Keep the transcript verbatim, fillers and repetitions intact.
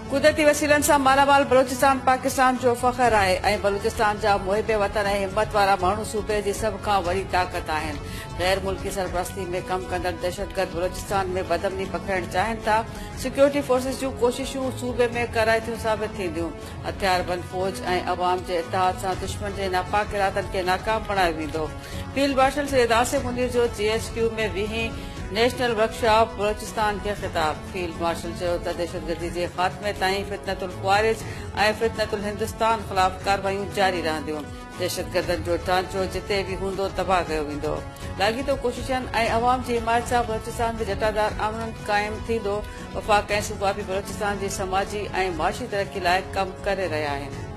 कुदरती वसीलनि सां मालामाल बलूचिस्तान पाकिस्तान जो फख्र आहे ऐं बलूचिस्तान जा मुहिब वतन ऐं हिम्मत वारा माण्हू सूबे जी सभ खां वॾी ताक़त आहिनि। गैर मुल्की सरपरस्ती में कम कंदड़ दहशतगर्द बलूचिस्तान में बदमनी पकड़ण चाहिनि था। सिक्योरिटी फोर्सिस जूं कोशिशूं सूबे में कराइतियूं साबित थींदियूं। हथियारबंद फौज ऐं अवाम जे इतिहाद सां दुश्मन जे नापाक इरादनि खे नाकाम बणायो वेंदो। फील्ड मार्शल सैयद आसिम मुनीर जो जी एच क्यू में वीहीं नेशनल वर्कशॉप बलूचिस्तान खे ख़िताब। फील्ड मार्शल चयो त दहशतगर्दी जे ख़ात्मे ताईं फितनतुल ख़्वारिज ऐं फितनतुल हिंदुस्तान ख़िलाफ़ कार्रवायूं जारी रहंदियूं। दहशतगर्दनि जो ढांचो जिते बि हूंदो तबाह कयो वेंदो। लाॻीतो कोशिशनि ऐं अवाम जी हिमायत सां बलूचिस्तान में जटादार अमन क़ाइम थींदो। वफ़ाक़ ऐं सूबाबी बलूचिस्तान जी समाजी ऐं माशी तरक़ी लाइ कमु करे रहिया आहिनि।